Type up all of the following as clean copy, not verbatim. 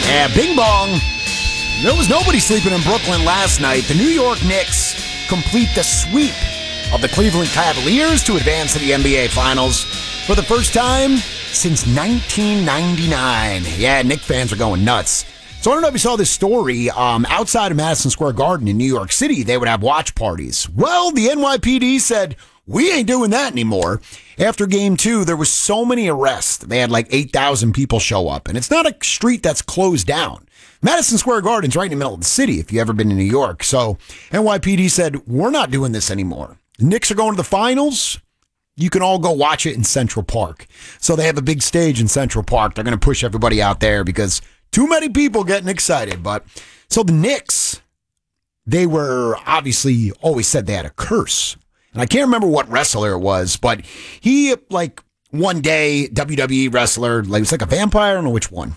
Yeah, bing bong. There was nobody sleeping in Brooklyn last night. The New York Knicks complete the sweep of the Cleveland Cavaliers to advance to the NBA Finals for the first time since 1999. Yeah, Knicks fans are going nuts. So I don't know if you saw this story. Outside of Madison Square Garden in New York City, they would have watch parties. Well, the NYPD said, we ain't doing that anymore. After game 2, there was so many arrests. They had like 8,000 people show up. And it's not a street that's closed down. Madison Square Garden's right in the middle of the city, if you've ever been to New York. So NYPD said, we're not doing this anymore. The Knicks are going to the finals. You can all go watch it in Central Park. So they have a big stage in Central Park. They're going to push everybody out there because too many people getting excited. But so the Knicks, they were obviously always said they had a curse. And I can't remember what wrestler it was, but he, like, one day, WWE wrestler, like, it was like a vampire, I don't know which one.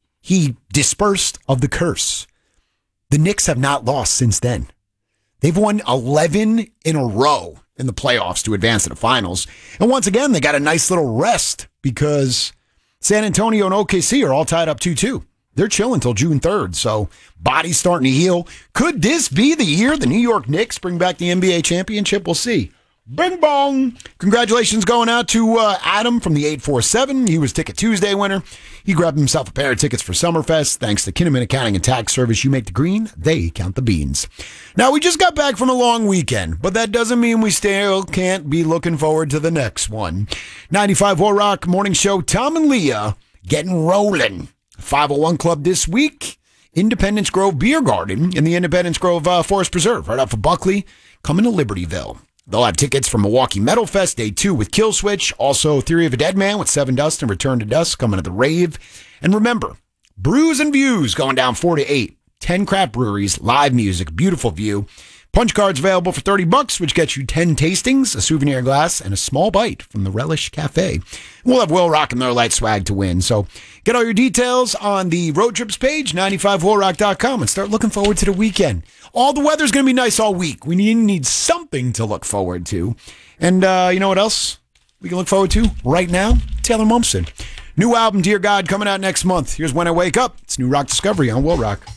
He dispersed of the curse. The Knicks have not lost since then. They've won 11 in a row in the playoffs to advance to the finals. And once again, they got a nice little rest because San Antonio and OKC are all tied up 2-2. They're chilling until June 3rd, so body's starting to heal. Could this be the year the New York Knicks bring back the NBA championship? We'll see. Bing bong! Congratulations going out to Adam from the 847. He was Ticket Tuesday winner. He grabbed himself a pair of tickets for Summerfest. Thanks to Kinnaman Accounting and Tax Service. You make the green, they count the beans. Now, we just got back from a long weekend, but that doesn't mean we still can't be looking forward to the next one. 95 War Rock Morning Show, Tom and Leah getting rolling. 501 Club this week, Independence Grove Beer Garden in the Independence Grove Forest Preserve, right off of Buckley, coming to Libertyville. They'll have tickets for Milwaukee Metal Fest Day 2 with Killswitch, also Theory of a Dead Man with Seven Dust and Return to Dust coming to the rave. And remember, Brews and Views going down 4 to 8. 10 craft breweries, live music, beautiful view. Punch cards available for $30, which gets you 10 tastings, a souvenir glass, and a small bite from the Relish Cafe. We'll have Will Rock and Miller Lite swag to win. So get all your details on the road trips page, 95willrock.com, and start looking forward to the weekend. All the weather's going to be nice all week. We need something to look forward to. And you know what else we can look forward to right now? Taylor Momsen. New album, Dear God, coming out next month. Here's When I Wake Up. It's New Rock Discovery on Will Rock.